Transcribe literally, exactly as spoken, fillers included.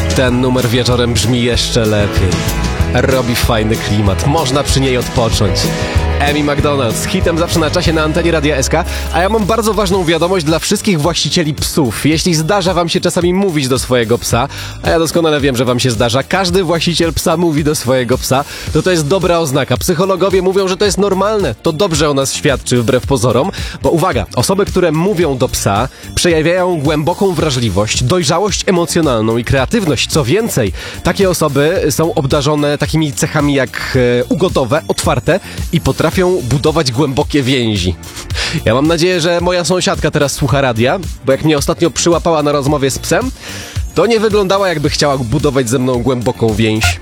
Ten numer wieczorem brzmi jeszcze lepiej. Robi fajny klimat, można przy niej odpocząć. Amy Macdonald z hitem zawsze na czasie na antenie Radia S K. A ja mam bardzo ważną wiadomość dla wszystkich właścicieli psów. Jeśli zdarza wam się czasami mówić do swojego psa, a ja doskonale wiem, że wam się zdarza, każdy właściciel psa mówi do swojego psa, to to jest dobra oznaka. Psychologowie mówią, że to jest normalne. To dobrze o nas świadczy wbrew pozorom, bo uwaga, osoby, które mówią do psa, przejawiają głęboką wrażliwość, dojrzałość emocjonalną i kreatywność. Co więcej, takie osoby są obdarzone takimi cechami jak e, ugodowe, otwarte i potrafią budować głębokie więzi. Ja mam nadzieję, że moja sąsiadka teraz słucha radia, bo jak mnie ostatnio przyłapała na rozmowie z psem, to nie wyglądała, jakby chciała budować ze mną głęboką więź.